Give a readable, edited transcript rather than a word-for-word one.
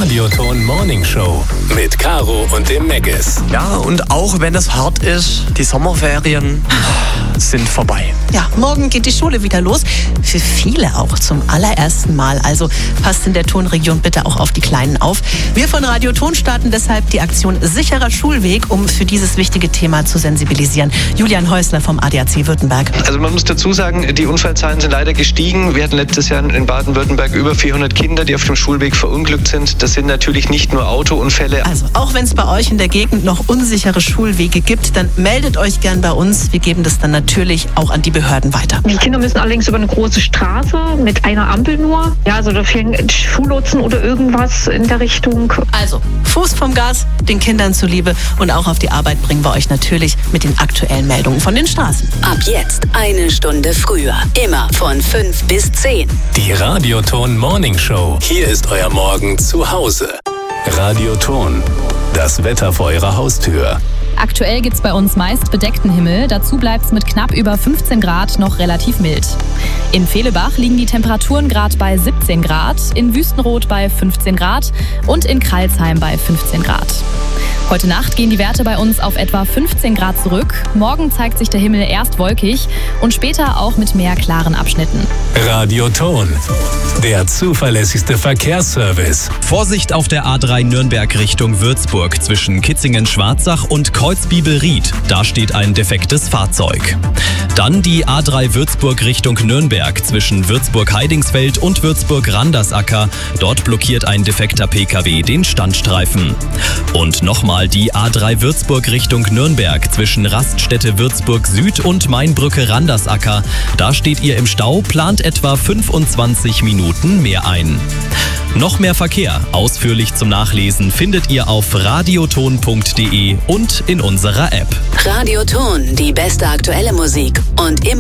Radioton Morning Show mit Caro und dem Meggis. Ja, und auch wenn es hart ist, die Sommerferien sind vorbei. Ja, morgen geht die Schule wieder los. Für viele auch zum allerersten Mal. Also passt in der Tonregion bitte auch auf die Kleinen auf. Wir von Radio Ton starten deshalb die Aktion Sicherer Schulweg, um für dieses wichtige Thema zu sensibilisieren. Julian Häusler vom ADAC Württemberg. Also man muss dazu sagen, die Unfallzahlen sind leider gestiegen. Wir hatten letztes Jahr in Baden-Württemberg über 400 Kinder, die auf dem Schulweg verunglückt sind. Das sind natürlich nicht nur Autounfälle. Also auch wenn es bei euch in der Gegend noch unsichere Schulwege gibt, dann meldet euch gern bei uns. Wir geben das dann natürlich auch an die Behörden weiter. Die Kinder müssen allerdings über eine große Straße mit einer Ampel nur. Ja, also da fehlen Schullotsen oder irgendwas in der Richtung. Also Fuß vom Gas, den Kindern zuliebe, und auch auf die Arbeit bringen wir euch natürlich mit den aktuellen Meldungen von den Straßen. Ab jetzt eine Stunde früher. Immer von 5 bis 10. Die Radioton Morning Show. Hier ist euer Morgen zu Hause. Radioton. Das Wetter vor eurer Haustür. Aktuell gibt's bei uns meist bedeckten Himmel. Dazu bleibt's mit knapp über 15 Grad noch relativ mild. In Fehlebach liegen die Temperaturen gerade bei 17 Grad, in Wüstenrot bei 15 Grad und in Crailsheim bei 15 Grad. Heute Nacht gehen die Werte bei uns auf etwa 15 Grad zurück. Morgen zeigt sich der Himmel erst wolkig und später auch mit mehr klaren Abschnitten. Radioton. Der zuverlässigste Verkehrsservice. Vorsicht auf der A3 Nürnberg Richtung Würzburg zwischen Kitzingen-Schwarzach und Kreuzbibel-Ried. Da steht ein defektes Fahrzeug. Dann die A3 Würzburg Richtung Nürnberg zwischen Würzburg-Heidingsfeld und Würzburg-Randersacker. Dort blockiert ein defekter PKW den Standstreifen. Und nochmal die A3 Würzburg Richtung Nürnberg zwischen Raststätte Würzburg Süd und Mainbrücke-Randersacker. Da steht ihr im Stau, plant etwa 25 Minuten mehr ein. Noch mehr Verkehr, ausführlich zum Nachlesen, findet ihr auf radioton.de und in unserer App. Radioton, die beste aktuelle Musik und immer